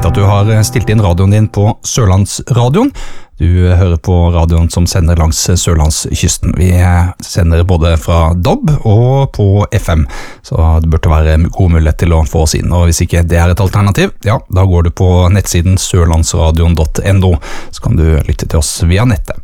vet at du har stilt inn radioen din på Sørlandsradioen. Du hører på radioen som sender langs Sørlandskysten. Vi sender både fra DAB og på FM, så det burde være god mulighet til å få oss inn. Og hvis ikke det et alternativ, ja, da går du på nettsiden sørlandsradion.no, så kan du lytte til oss via nettet.